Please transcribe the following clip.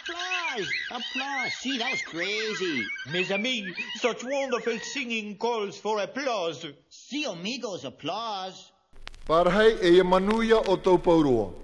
Applause! Applause! See, that was crazy. Mes amis, such wonderful singing calls for applause. See, amigos, applause. Parhei e Manuia o Taupaurua.